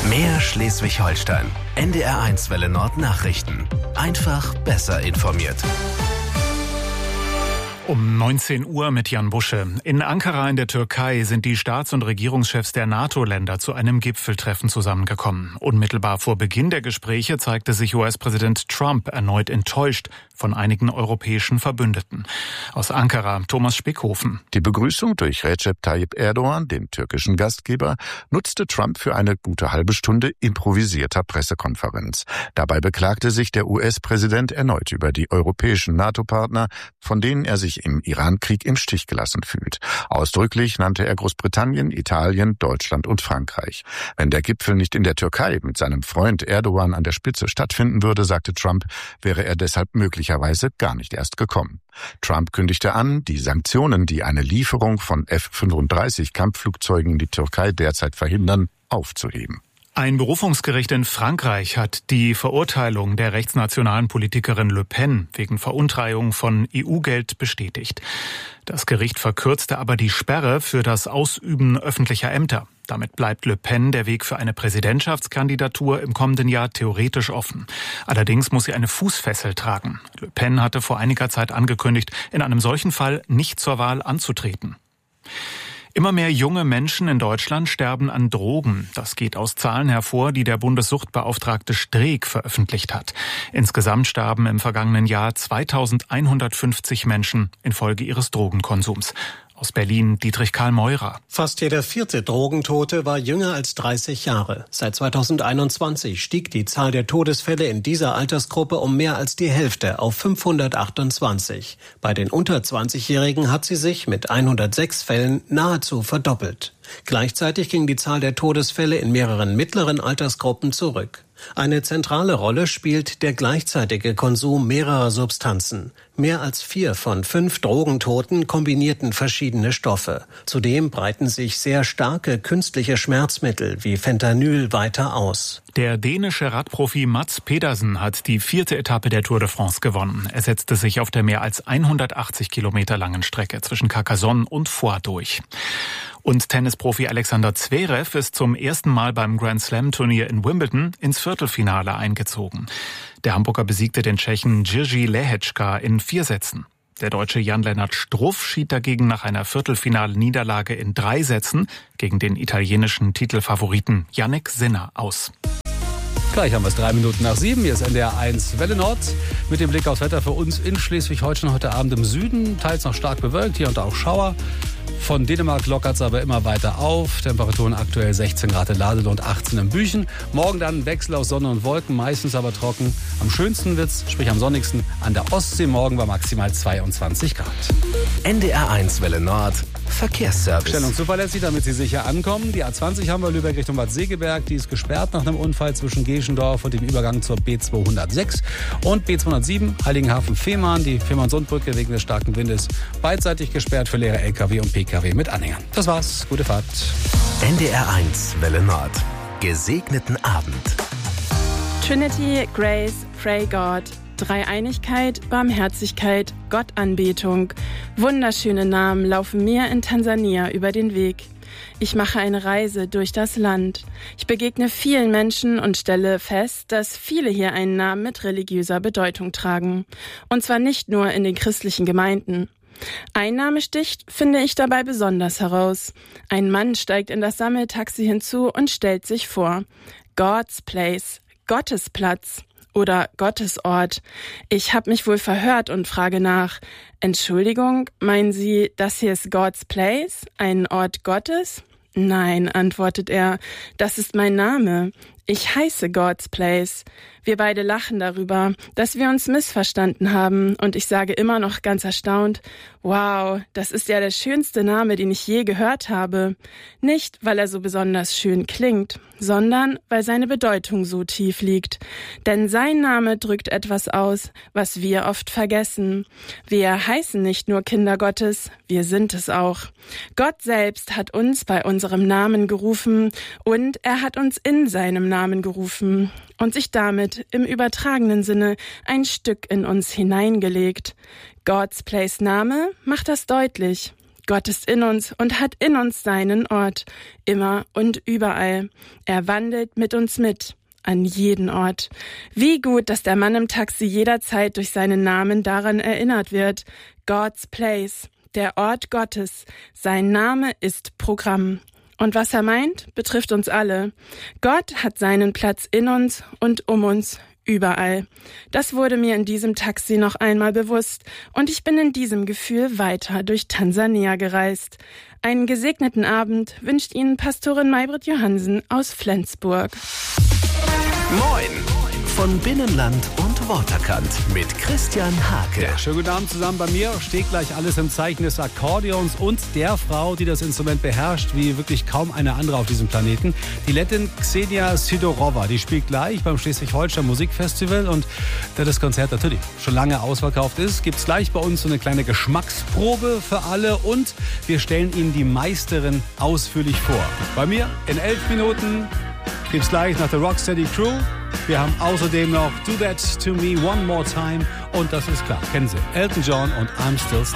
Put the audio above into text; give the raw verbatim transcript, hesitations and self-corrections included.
Mehr Schleswig-Holstein. N D R eins Welle Nord Nachrichten. Einfach besser informiert. Um neunzehn Uhr mit Jan Busche. In Ankara in der Türkei sind die Staats- und Regierungschefs der NATO-Länder zu einem Gipfeltreffen zusammengekommen. Unmittelbar vor Beginn der Gespräche zeigte sich U S-Präsident Trump erneut enttäuscht von einigen europäischen Verbündeten. Aus Ankara, Thomas Spickhofen. Die Begrüßung durch Recep Tayyip Erdogan, den türkischen Gastgeber, nutzte Trump für eine gute halbe Stunde improvisierter Pressekonferenz. Dabei beklagte sich der U S-Präsident erneut über die europäischen NATO-Partner, von denen er sich im Iran-Krieg im Stich gelassen fühlt. Ausdrücklich nannte er Großbritannien, Italien, Deutschland und Frankreich. Wenn der Gipfel nicht in der Türkei mit seinem Freund Erdogan an der Spitze stattfinden würde, sagte Trump, wäre er deshalb möglicherweise gar nicht erst gekommen. Trump kündigte an, die Sanktionen, die eine Lieferung von F fünfunddreißig Kampfflugzeugen in die Türkei derzeit verhindern, aufzuheben. Ein Berufungsgericht in Frankreich hat die Verurteilung der rechtsnationalen Politikerin Le Pen wegen Veruntreihung von E U-Geld bestätigt. Das Gericht verkürzte aber die Sperre für das Ausüben öffentlicher Ämter. Damit bleibt Le Pen der Weg für eine Präsidentschaftskandidatur im kommenden Jahr theoretisch offen. Allerdings muss sie eine Fußfessel tragen. Le Pen hatte vor einiger Zeit angekündigt, in einem solchen Fall nicht zur Wahl anzutreten. Immer mehr junge Menschen in Deutschland sterben an Drogen. Das geht aus Zahlen hervor, die der Bundessuchtbeauftragte Streeck veröffentlicht hat. Insgesamt starben im vergangenen Jahr zweitausendeinhundertfünfzig Menschen infolge ihres Drogenkonsums. Aus Berlin Dietrich Karl Meurer. Fast jeder vierte Drogentote war jünger als dreißig Jahre. Seit zweitausendeinundzwanzig stieg die Zahl der Todesfälle in dieser Altersgruppe um mehr als die Hälfte auf fünfhundertachtundzwanzig. Bei den unter zwanzigjährigen hat sie sich mit hundertsechs Fällen nahezu verdoppelt. Gleichzeitig ging die Zahl der Todesfälle in mehreren mittleren Altersgruppen zurück. Eine zentrale Rolle spielt der gleichzeitige Konsum mehrerer Substanzen. Mehr als vier von fünf Drogentoten kombinierten verschiedene Stoffe. Zudem breiten sich sehr starke künstliche Schmerzmittel wie Fentanyl weiter aus. Der dänische Radprofi Mads Pedersen hat die vierte Etappe der Tour de France gewonnen. Er setzte sich auf der mehr als hundertachtzig Kilometer langen Strecke zwischen Carcassonne und Foix durch. Und Tennisprofi Alexander Zverev ist zum ersten Mal beim Grand-Slam-Turnier in Wimbledon ins Viertelfinale eingezogen. Der Hamburger besiegte den Tschechen Jiří Lehečka in vier Sätzen. Der Deutsche Jan-Lennart Struff schied dagegen nach einer Viertelfinal-Niederlage in drei Sätzen gegen den italienischen Titelfavoriten Jannik Sinner aus. Gleich haben wir es drei Minuten nach sieben. Hier ist N D R eins Welle Nord mit dem Blick aufs Wetter für uns in Schleswig-Holstein heute Abend im Süden. Teils noch stark bewölkt, hier und da auch Schauer. Von Dänemark lockert es aber immer weiter auf. Temperaturen aktuell sechzehn Grad in Ladel und achtzehn in Büchen. Morgen dann Wechsel aus Sonne und Wolken, meistens aber trocken. Am schönsten wird's, sprich am sonnigsten, an der Ostsee morgen bei maximal zweiundzwanzig Grad. N D R eins Welle Nord Verkehrsservice. Stellung zuverlässig, damit Sie sicher ankommen. Die A zwanzig haben wir Lübeck Richtung Bad Segeberg. Die ist gesperrt nach einem Unfall zwischen Geschendorf und dem Übergang zur B zweihundertsechs. Und B zweihundertsieben Heiligenhafen-Fehmarn. Die Fehmarn-Sundbrücke wegen des starken Windes beidseitig gesperrt für leere L K W und P K W mit Anhängern. Das war's. Gute Fahrt. N D R eins Welle Nord. Gesegneten Abend. Trinity, Grace, Pray God. Dreieinigkeit, Barmherzigkeit, Gottanbetung. Wunderschöne Namen laufen mir in Tansania über den Weg. Ich mache eine Reise durch das Land. Ich begegne vielen Menschen und stelle fest, dass viele hier einen Namen mit religiöser Bedeutung tragen. Und zwar nicht nur in den christlichen Gemeinden. Ein Name sticht, finde ich dabei besonders heraus. Ein Mann steigt in das Sammeltaxi hinzu und stellt sich vor. God's Place, Gottes Platz. Oder Gottesort. Ich habe mich wohl verhört und frage nach, Entschuldigung, meinen Sie, das hier ist God's Place, ein Ort Gottes? Nein, antwortet er, das ist mein Name. Ich heiße God's Place. Wir beide lachen darüber, dass wir uns missverstanden haben und ich sage immer noch ganz erstaunt, wow, das ist ja der schönste Name, den ich je gehört habe. Nicht, weil er so besonders schön klingt, sondern weil seine Bedeutung so tief liegt. Denn sein Name drückt etwas aus, was wir oft vergessen. Wir heißen nicht nur Kinder Gottes, wir sind es auch. Gott selbst hat uns bei unserem Namen gerufen und er hat uns in seinem Namen gerufen und sich damit im übertragenen Sinne ein Stück in uns hineingelegt. God's Place Name macht das deutlich. Gott ist in uns und hat in uns seinen Ort, immer und überall. Er wandelt mit uns mit, an jeden Ort. Wie gut, dass der Mann im Taxi jederzeit durch seinen Namen daran erinnert wird. God's Place, der Ort Gottes. Sein Name ist Programm. Und was er meint, betrifft uns alle. Gott hat seinen Platz in uns und um uns. Überall. Das wurde mir in diesem Taxi noch einmal bewusst und ich bin in diesem Gefühl weiter durch Tansania gereist. Einen gesegneten Abend wünscht Ihnen Pastorin Maybrit Johansen aus Flensburg. Moin! Von Binnenland und Waterkant mit Christian Hake. Ja, schönen guten Abend zusammen. Bei mir steht gleich alles im Zeichen des Akkordeons und der Frau, die das Instrument beherrscht, wie wirklich kaum eine andere auf diesem Planeten. Die Lettin Ksenia Sidorova, die spielt gleich beim Schleswig-Holstein Musikfestival und da das Konzert natürlich schon lange ausverkauft ist, gibt es gleich bei uns so eine kleine Geschmacksprobe für alle und wir stellen Ihnen die Meisterin ausführlich vor. Bei mir in elf Minuten gibt's gleich nach der Rocksteady Crew. Wir haben außerdem noch Do That To Me One More Time und das ist klar, kennen Sie, Elton John und I'm Still Standing.